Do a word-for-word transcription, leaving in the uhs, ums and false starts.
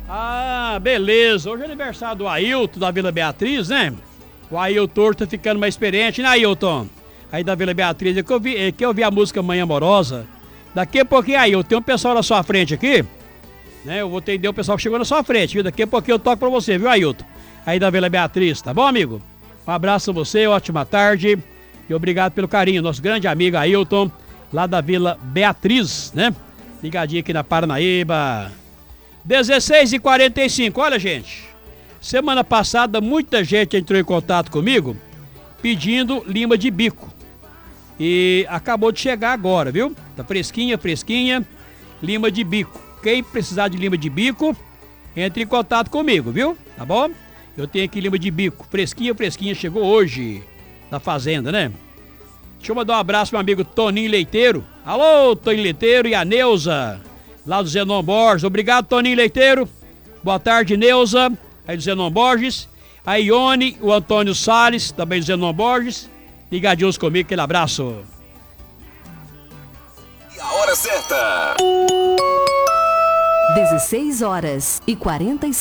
Ah, beleza. Hoje é aniversário do Ailton, da Vila Beatriz, né? O Ailton tá ficando mais experiente, né, Ailton? Aí da Vila Beatriz, é que eu vi, é que eu vi a música Manhã Amorosa. Daqui a pouquinho, aí, eu tenho um pessoal na sua frente aqui, né? Eu vou atender o pessoal que chegou na sua frente, viu? Daqui a pouquinho eu toco pra você, viu, Ailton? Aí da Vila Beatriz, tá bom, amigo? Um abraço a você, ótima tarde e obrigado pelo carinho. Nosso grande amigo Ailton, lá da Vila Beatriz, né? Ligadinho aqui na Paranaíba. dezesseis e quarenta e cinco, olha, gente. Semana passada, muita gente entrou em contato comigo pedindo lima de bico. E acabou de chegar agora, viu? Tá fresquinha, fresquinha, lima de bico. Quem precisar de lima de bico, entre em contato comigo, viu? Tá bom? Eu tenho aqui lima de bico, fresquinha, fresquinha, chegou hoje da fazenda, né? Deixa eu mandar um abraço pro meu amigo Toninho Leiteiro. Alô, Toninho Leiteiro e a Neuza, lá do Zenon Borges. Obrigado, Toninho Leiteiro. Boa tarde, Neuza, aí do Zenon Borges. A Ione, o Antônio Salles, também do Zenon Borges. Ligadinhos comigo, aquele abraço. E a hora certa. dezesseis horas e quarenta e